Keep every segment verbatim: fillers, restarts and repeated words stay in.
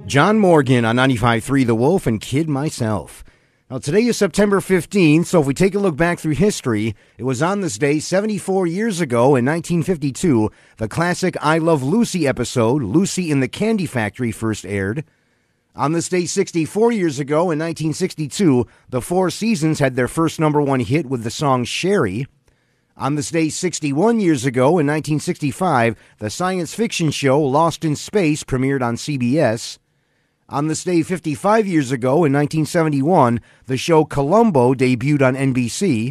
John Morgan on ninety-five point three The Wolf and Kid Myself. Now, today is September fifteenth, so if we take a look back through history, it was on this day seventy-four years ago in nineteen fifty-two, the classic I Love Lucy episode, Lucy in the Candy Factory, first aired. On this day sixty-four years ago in nineteen sixty-two, the Four Seasons had their first number one hit with the song Sherry. On this day sixty-one years ago in nineteen sixty-five, the science fiction show Lost in Space premiered on C B S. On this day fifty-five years ago in nineteen seventy-one, the show Columbo debuted on N B C.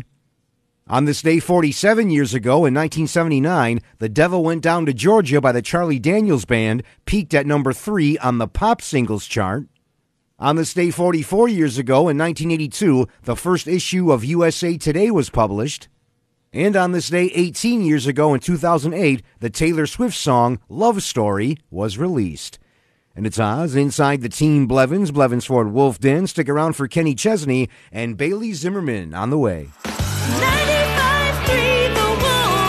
On this day forty-seven years ago in nineteen seventy-nine, The Devil Went Down to Georgia by the Charlie Daniels Band peaked at number three on the pop singles chart. On this day forty-four years ago in nineteen eighty-two, the first issue of U S A Today was published. And on this day eighteen years ago in two thousand eight, the Taylor Swift song Love Story was released. And it's Oz inside the Team Blevins, Blevins Ford Wolf Den. Stick around for Kenny Chesney and Bailey Zimmerman on the way. ninety-five point three The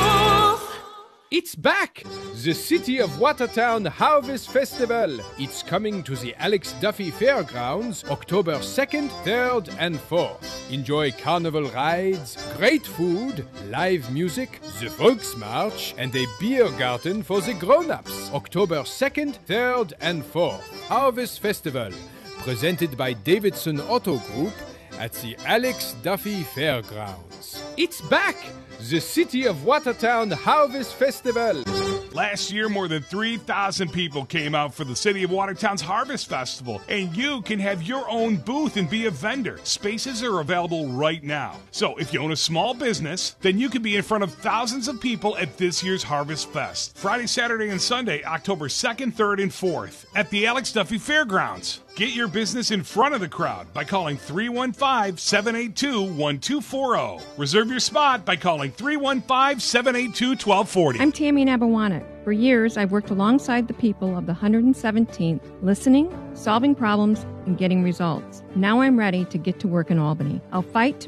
Wolf. It's back! The City of Watertown Harvest Festival. It's coming to the Alex Duffy Fairgrounds October second, third, and fourth. Enjoy carnival rides, great food, live music, the Volksmarch, and a beer garden for the grown-ups. October second, third, and fourth. Harvest Festival, presented by Davidson Auto Group at the Alex Duffy Fairgrounds. It's back! The City of Watertown Harvest Festival. Last year, more than three thousand people came out for the City of Watertown's Harvest Festival, and you can have your own booth and be a vendor. Spaces are available right now. So if you own a small business, then you can be in front of thousands of people at this year's Harvest Fest. Friday, Saturday, and Sunday, October second, third, and fourth at the Alex Duffy Fairgrounds. Get your business in front of the crowd by calling three one five, seven eight two, one two four zero. Reserve your spot by calling three one five, seven eight two, one two four zero. I'm Tammy Nabawanek. For years, I've worked alongside the people of the one hundred seventeenth, listening, solving problems, and getting results. Now I'm ready to get to work in Albany. I'll fight to